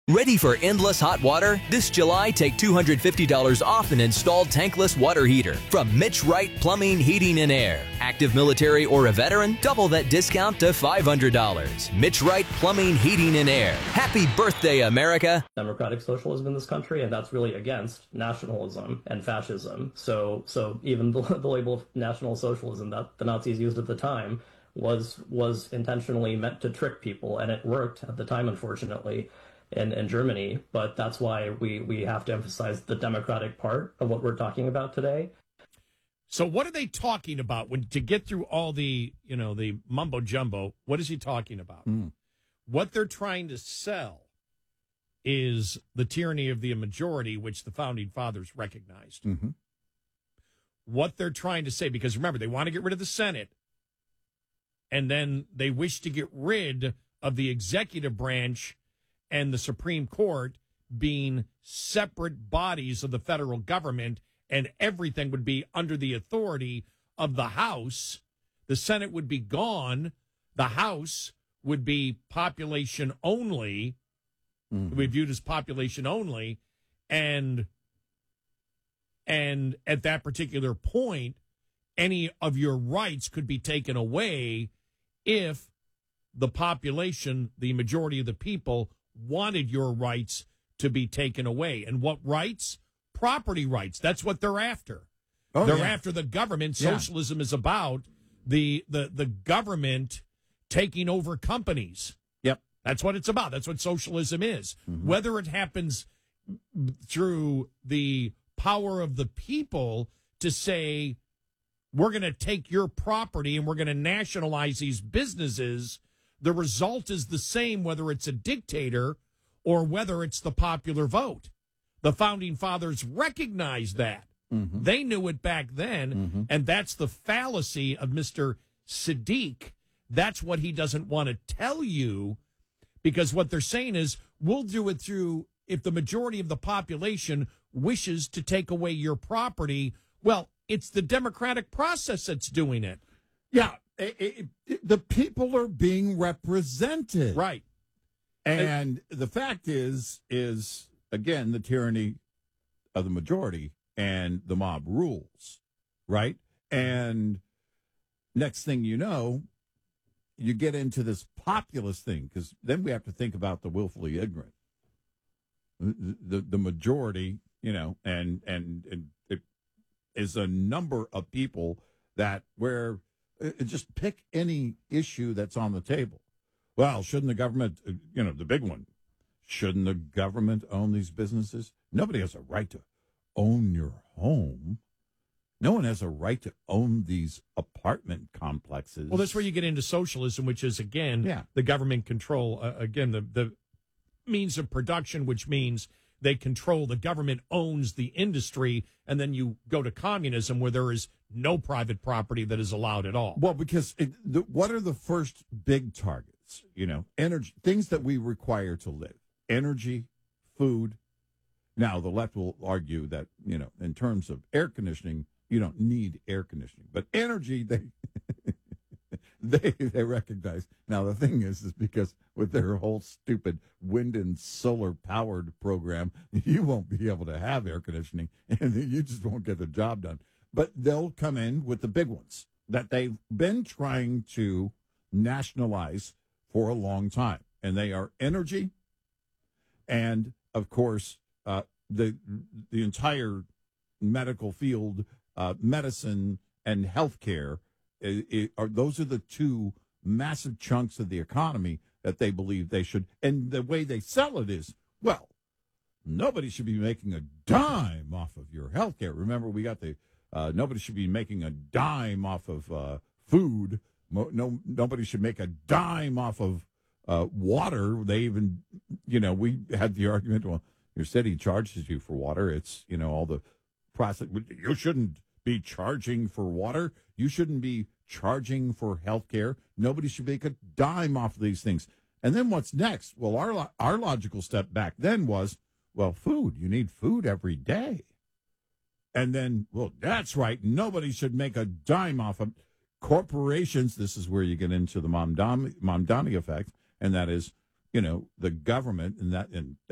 Ready for endless hot water? This July, take $250 off an installed tankless water heater from Mitch Wright Plumbing, Heating, and Air. Active military or a veteran? Double that discount to $500. Mitch Wright Plumbing, Heating, and Air. Happy birthday, America! Democratic socialism in this country, and that's really against nationalism and fascism. So even the label of National Socialism that the Nazis used at the time was intentionally meant to trick people, and it worked at the time, unfortunately. In Germany, but that's why we have to emphasize the democratic part of what we're talking about today. So what are they talking about when to get through all the mumbo jumbo? What is he talking about? What they're trying to sell is the tyranny of the majority, which the founding fathers recognized. Mm-hmm. What they're trying to say, because remember, they want to get rid of the Senate, and then they wish to get rid of the executive branch and the Supreme Court being separate bodies of the federal government, and everything would be under the authority of the House. The Senate would be gone. The House would be population only. It would be viewed as population only. And at that particular point, any of your rights could be taken away if the population, the majority of the people, wanted your rights to be taken away. And what rights? Property rights. That's what they're after. They're after the government. Socialism is about the government taking over companies. Yep. That's what it's about. That's what socialism is. Mm-hmm. Whether it happens through the power of the people to say, we're going to take your property and we're going to nationalize these businesses, the result is the same whether it's a dictator or whether it's the popular vote. The founding fathers recognized that. Mm-hmm. They knew it back then, and that's the fallacy of Mr. Sadiq. That's what he doesn't want to tell you, because what they're saying is, we'll do it through, if the majority of the population wishes to take away your property, well, it's the democratic process that's doing it. Yeah. The people are being represented. Right. And the fact is, again, the tyranny of the majority and the mob rules, right? And next thing you know, you get into this populist thing, because then we have to think about the willfully ignorant. The majority, and it is a number of people that where just pick any issue that's on the table. Well, shouldn't the government, the big one, shouldn't the government own these businesses? Nobody has a right to own your home. No one has a right to own these apartment complexes. Well, that's where you get into socialism, which is, again, the government control, the means of production, which means they control, the government owns the industry, and then you go to communism where there is no private property that is allowed at all. Well, because what are the first big targets? Energy, things that we require to live. Energy, food. Now, the left will argue that, in terms of air conditioning, you don't need air conditioning. But energy, they recognize. Now, the thing is because with their whole stupid wind and solar powered program, you won't be able to have air conditioning, and you just won't get the job done. But they'll come in with the big ones that they've been trying to nationalize for a long time. And they are energy and, of course, the entire medical field, medicine and healthcare. Those are the two massive chunks of the economy that they believe they should. And the way they sell it is, well, nobody should be making a dime off of your healthcare. Remember, we got the nobody should be making a dime off of food. Nobody should make a dime off of water. They even, we had the argument, well, your city charges you for water. It's, all the process. You shouldn't be charging for water. You shouldn't be charging for health care. Nobody should make a dime off of these things. And then what's next? Well, our logical step back then was, well, food. You need food every day. And then, well, that's right. Nobody should make a dime off of corporations. This is where you get into the Mamdani effect. And that is, the government and